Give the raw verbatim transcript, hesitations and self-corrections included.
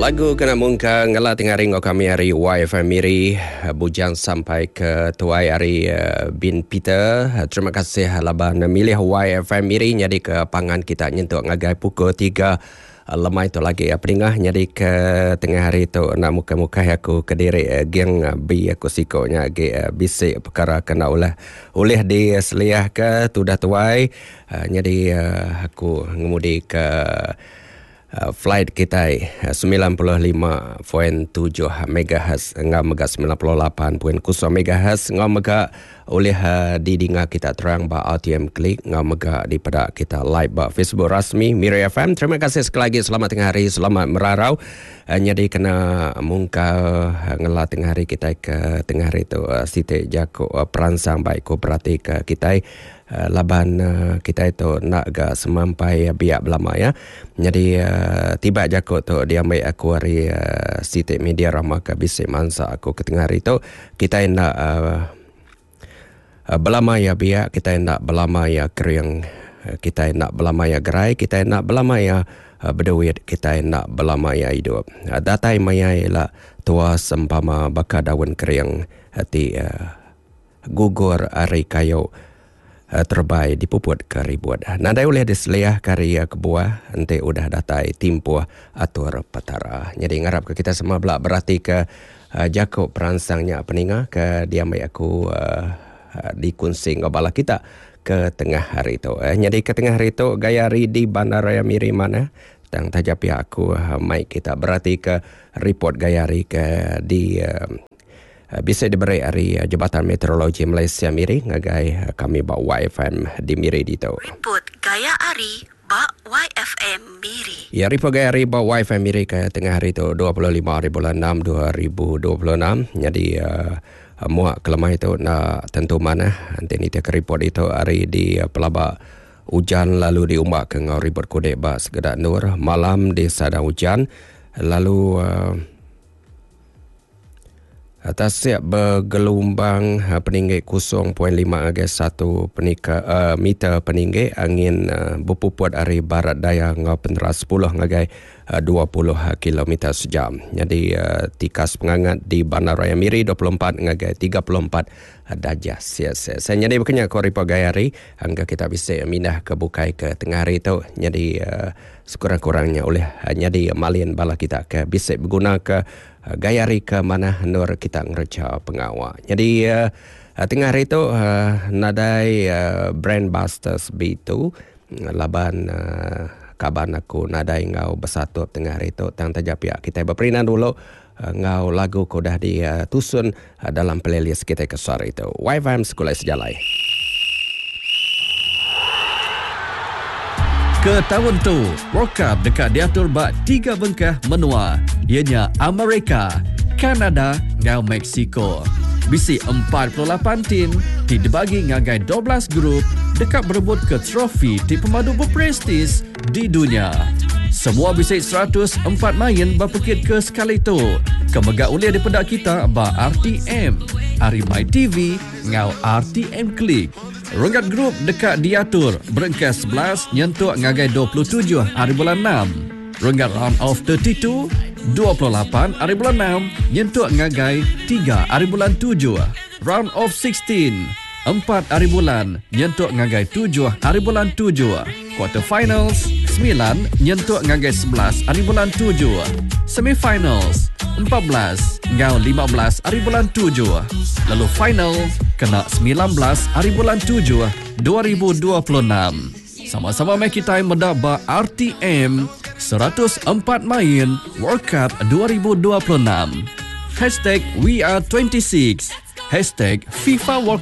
Lagu kena mungka ngala tengah ringo kami hari Y F M Miri bujang sampai ke tuai hari uh, bin Peter. Terima kasih laban milih Y F M Miri jadi ke pangan kita nyentuk ngagai pukul tiga lemai tu lagi peringah jadi ke tengah hari tu nak muka-muka aku ke diri geng bi aku sikonya agi bisik perkara kena oleh oleh di seliah ke tu dah tuai jadi aku ngemudi ke Uh, flight kita uh, sembilan puluh lima perpuluhan tujuh megahertz ngam mega sembilan puluh lapan perpuluhan kosong megahertz ngam mega oleh uh, di dinga kita terang ba R T M klik ngam mega di pada kita live ba Facebook rasmi Miri F M. Terima kasih sekali lagi, selamat tengah hari, selamat merarau. Uh, jadi kena mungka uh, ngela tengah hari kita ke tengah hari tu uh, Siti Jako uh, peransang baik ko berarti ke kita Uh, laban uh, kita itu nak ga semampai biak belama ya. Jadi uh, tiba jako tu dia mai aku hari uh, Siti Media Rama ke bisik mansa aku ke tengah hari tu kita nak uh, uh, belama ya biak, kita nak belama ya kering, uh, kita nak belama ya gerai, kita nak belama ya uh, berduit, kita nak belama ya hidup. Uh, datai maya ialah tua sempama baka daun kering hati uh, gugur ari kayu Uh, terbaik dipuput ke ribuan. Nadai oleh diseliah karya kebuah nanti udah datai timpuh atur petara. Jadi ngarap ke kita semua belak berarti ke uh, Jakob peransangnya peninga ke dia mai aku uh, uh, dikunci ngobala kita ke tengah hari itu. Uh, jadi ke tengah hari itu gaya ri di Bandaraya Miri mana tang tajap pihak aku uh, mai kita berarti ke report gaya ri ke di uh, bisa diberi hari Jabatan Meteorologi Malaysia Miri ngagai kami ba Y F M di Miri dito. Report gaya hari ba Y F M Miri. Ya, report gaya hari ba Y F M Miri ke tengah hari itu dua puluh lima hari bulan enam dua ribu dua puluh enam. Jadi uh, muak kelemah itu nak tentu mana nanti ni ke report itu hari di uh, Pelaba hujan lalu diumbak ke ngau ribut kodek ba segedak nur malam di sadang hujan lalu uh, atas siap bergelombang uh, peninggi kosong perpuluhan lima agas satu penika, uh, meter peninggi angin uh, berpuput dari barat daya ngau penera sepuluh ngagai uh, dua puluh kilometer sejam. Jadi uh, tikas pengangat di Bandaraya Miri dua puluh empat ngagai tiga puluh empat darjah Celsius. Saya jadi bukannya koripa gaya hari hingga kita bisa mindah ke bukai ke tengah hari itu. Jadi uh, sekurang-kurangnya oleh uh, jadi malin bala kita ke bisa berguna ke gaya hari ke mana nur kita ngereca pengawal. Jadi uh, tengah hari itu uh, nadai uh, Brand Busters B two laban uh, kaban aku nadai ngau bersatu tengah hari itu tang tajapia kita berperinan dulu uh, ngau lagu ko dah di uh, tusun uh, dalam playlist kita ke sore itu. Y F M Sekolah Sejalai. Ke tahun tu, World Cup dekat diatur bak tiga bengkah menua. Ianya Amerika, Kanada dan Mexico. Bisi empat puluh lapan tim dibagi ngagai dua belas grup dekat berebut ke trofi di pemadu berprestis di dunia. Semua bisi seratus empat main berpekit ke sekali tu. Kemegak uliah di pedak kita ba R T M, Arimai T V ngau R T M Klik. Renggat grup dekat diatur berengkas sebelas nyentuk ngagai dua puluh tujuh hari bulan enam. Renggat round of tiga puluh dua, dua puluh lapan hari bulan enam nyentuk ngagai tiga hari bulan tujuh. Round of enam belas, empat hari bulan nyentuk ngagai tujuh hari bulan tujuh. Quarter finals sembilan nyentuk ngagai sebelas hari bulan tujuh. Semifinals empat belas ngau lima belas hari bulan tujuh. Lalu final kena sembilan belas hari bulan tujuh dua ribu dua puluh enam. Sama-sama mai kita mendaba R T M seratus empat main World Cup dua ribu dua puluh enam. Hashtag We Are dua puluh enam. Hashtag FIFA World